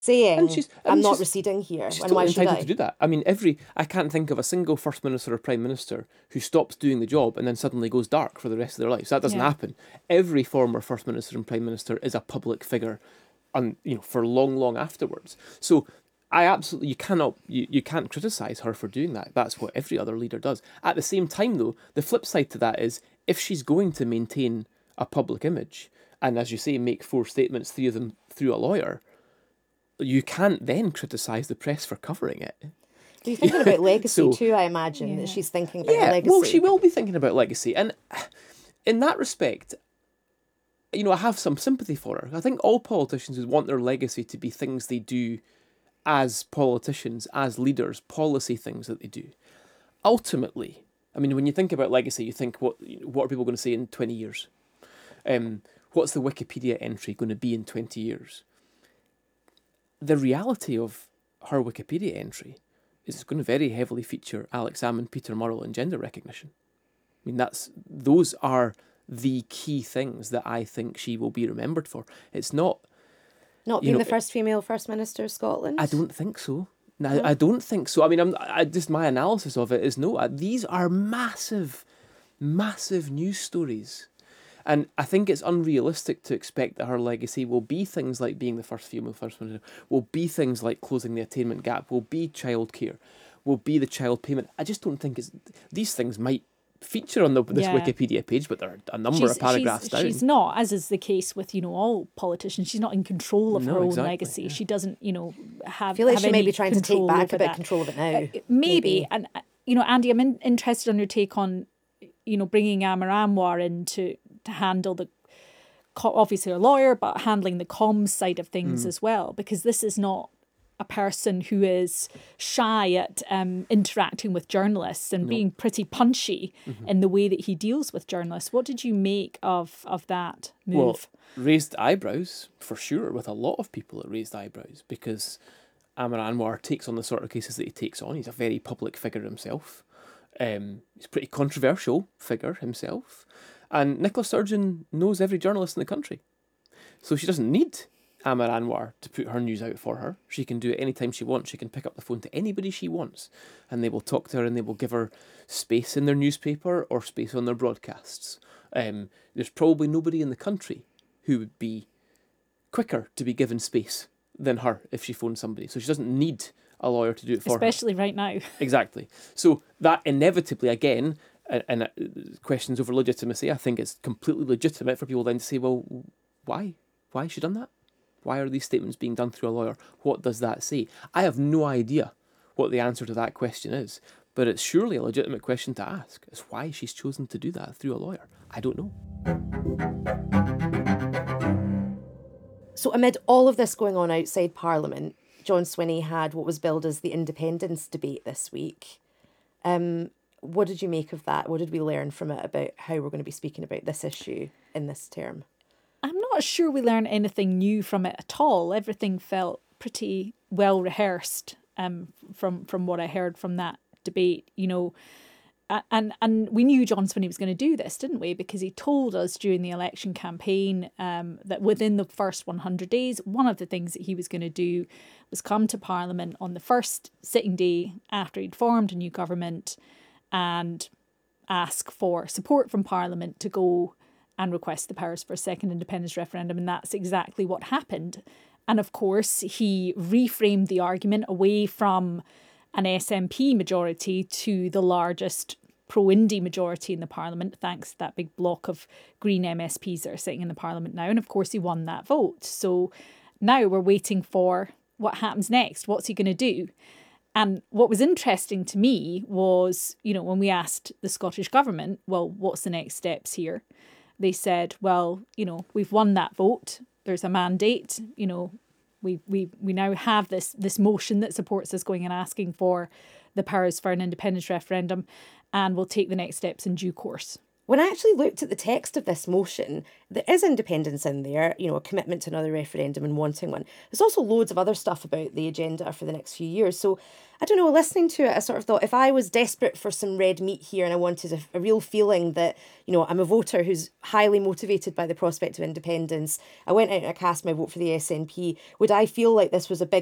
saying, I I'm mean, not receding here. she's And why totally should entitled I? to do that. I mean, I can't think of a single First Minister or Prime Minister who stops doing the job and then suddenly goes dark for the rest of their lives. That doesn't happen. Every former First Minister and Prime Minister is a public figure, for long, long afterwards. So I absolutely, you can't criticise her for doing that. That's what every other leader does. At the same time, though, the flip side to that is if she's going to maintain a public image and, as you say, make 4 statements, 3 of them through a lawyer, you can't then criticise the press for covering it. You're thinking about legacy So, too, I imagine, that she's thinking about legacy. well, she will be thinking about legacy. And in that respect, I have some sympathy for her. I think all politicians would want their legacy to be things they do as politicians, as leaders, policy things that they do. Ultimately, I mean, when you think about legacy, you think, what are people going to say in 20 years? What's the Wikipedia entry going to be in 20 years? The reality of her Wikipedia entry is it's going to very heavily feature Alex Salmond, Peter Murrell, and gender recognition. I mean, those are the key things that I think she will be remembered for. It's not being the first female First Minister of Scotland. I don't think so. No, I don't think so. I mean, my analysis of it is no. These are massive, massive news stories. And I think it's unrealistic to expect that her legacy will be things like being the first female First Minister, will be things like closing the attainment gap, will be childcare, will be the child payment. I just don't think these things might feature on this Wikipedia page, but there are a number of paragraphs down. She's not, as is the case with, all politicians, she's not in control of her own legacy. Yeah. She doesn't, have. I feel like have she may be trying to take back a bit control of it now. Maybe. And, Andy, I'm interested on your take on, bringing Amar Anwar in to handle obviously a lawyer, but handling the comms side of things as well, because this is not a person who is shy at interacting with journalists and being pretty punchy in the way that he deals with journalists. What did you make of that move? Well, raised eyebrows, for sure, with a lot of people that raised eyebrows, because Amar Anwar takes on the sort of cases that he takes on. He's a very public figure himself. He's a pretty controversial figure himself. And Nicola Sturgeon knows every journalist in the country. So she doesn't need Amar Anwar to put her news out for her. She can do it anytime she wants. She can pick up the phone to anybody she wants, and they will talk to her and they will give her space in their newspaper or space on their broadcasts. There's probably nobody in the country who would be quicker to be given space than her if she phoned somebody. So she doesn't need a lawyer to do it for her. Especially right now. Exactly. So that inevitably, again, and questions over legitimacy, I think it's completely legitimate for people then to say, well, why? Why has she done that? Why are these statements being done through a lawyer? What does that say? I have no idea what the answer to that question is, but it's surely a legitimate question to ask. It's why she's chosen to do that through a lawyer. I don't know. So amid all of this going on outside Parliament, John Swinney had what was billed as the independence debate this week. What did you make of that? What did we learn from it about how we're going to be speaking about this issue in this term? I'm not sure we learned anything new from it at all. Everything felt pretty well rehearsed from what I heard from that debate, and we knew John Swinney was going to do this, didn't we? Because he told us during the election campaign that within the first 100 days, one of the things that he was going to do was come to Parliament on the first sitting day after he'd formed a new government and ask for support from Parliament to go and request the powers for a second independence referendum. And that's exactly what happened. And of course, he reframed the argument away from an SNP majority to the largest pro-Indy majority in the Parliament, thanks to that big block of Green MSPs that are sitting in the Parliament now. And of course, he won that vote. So now we're waiting for what happens next. What's he going to do? And what was interesting to me was, when we asked the Scottish Government, well, what's the next steps here? They said, well, we've won that vote. There's a mandate. We now have this motion that supports us going and asking for the powers for an independence referendum, and we'll take the next steps in due course. when I actually looked at the text of this motion, there is independence in there, you know, a commitment to another referendum and wanting one. There's also loads of other stuff about the agenda for the next few years. So I don't know, listening to it, I sort of thought if I was desperate for some red meat here and I wanted a real feeling that, you know, I'm a voter who's highly motivated by the prospect of independence, I went out and I cast my vote for the SNP, would I feel like this was a big